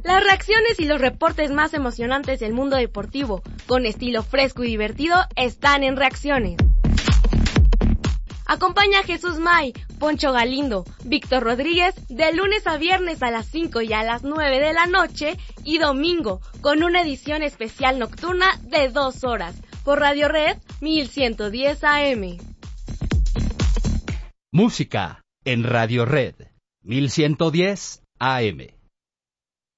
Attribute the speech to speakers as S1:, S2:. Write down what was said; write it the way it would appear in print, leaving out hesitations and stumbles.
S1: Las reacciones y los reportes más emocionantes del mundo deportivo, con estilo fresco y divertido, están en Reacciones. Acompaña a Jesús May, Poncho Galindo, Víctor Rodríguez, de lunes a viernes a las 5 y a las 9 de la noche y domingo, con una edición especial nocturna de 2 horas, por Radio Red 1110 AM.
S2: Música en Radio Red 1110 AM.